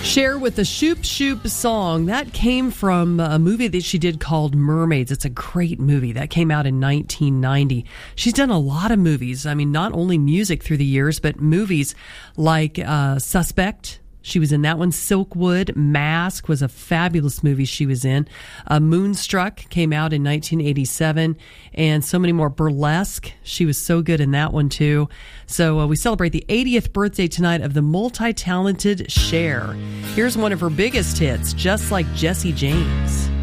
Cher with the Shoop Shoop song. That came from a movie that she did called Mermaids. It's a great movie. That came out in 1990. She's done a lot of movies. I mean, not only music through the years, but movies like Suspect. She was in that one. Silkwood. Mask was a fabulous movie she was in. Moonstruck came out in 1987. And so many more. Burlesque. She was so good in that one, too. So we celebrate the 80th birthday tonight of the multi-talented Cher. Here's one of her biggest hits, Just Like Jesse James.